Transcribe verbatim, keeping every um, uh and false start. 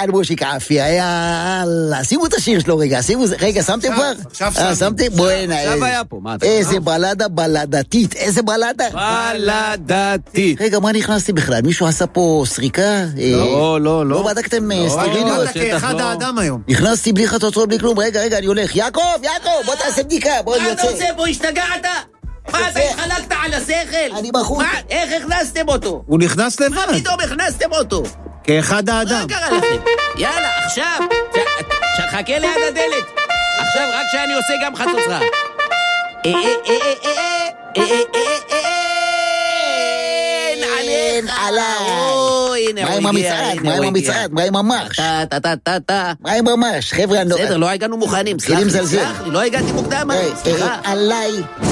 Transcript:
על מושיק עפיה, יאללה, שימו את השיר שלו רגע, שימו, רגע, שמתם כבר? עכשיו שמתם. שמתם? בואי, עכשיו היה פה, מה אתה? איזה בלדה בלדתית, איזה בלדה. בלדתית. רגע, מה נכנסתי בכלל? מישהו עשה פה סריקה? לא, לא, לא. לא בדקתם סטריליות? אתה כאחד האדם היום. נכנסתי בלי חצוצרות, בלי כלום, רגע, רגע, אני הולך. יעקב, יעקב, בוא תעשה בדיקה, בוא מה נצא. אתה עושה פה? השתגעת? מה, אתה התחלקת על השכל? אני בחוץ. מה, איך הכנסתם אותו? הוא נכנס מה לבד. פתאום הכנסתם אותו? כאחד האדם. מה קרה לכם? יאללה, עכשיו, חכה ליד הדלת. עכשיו, רק שאני עושה גם חצוצרה. אין עליך. מה עם המצעד? מה עם המצעד? מה עם המרש? טה, טה, טה, טה, טה. מה עם המרש? חבר'ה, בסדר, לא הגענו מוכנים. סלח לי, סלח לי, לא הגעתי מוקדם. סליחה. עליי.